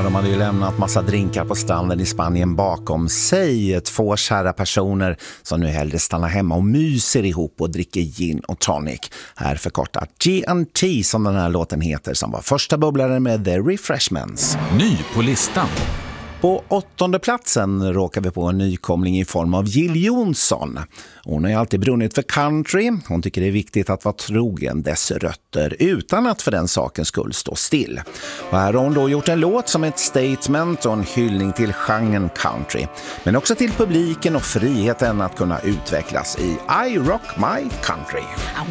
de hade ju lämnat massa drinkar på stranden i Spanien bakom sig. 2 kära personer som nu hellre stannar hemma och myser ihop och dricker gin och tonic. Här förkortat G&T som den här låten heter, som var första bubblaren med The Refreshments. Ny på listan. På 8:e platsen råkar vi på en nykomling i form av Jill Johnson. Hon har ju alltid brunnit för country. Hon tycker det är viktigt att vara trogen dess rötter utan att för den sakens skull stå still. Och här har hon då gjort en låt som ett statement och en hyllning till genren country. Men också till publiken och friheten att kunna utvecklas i I Rock My Country.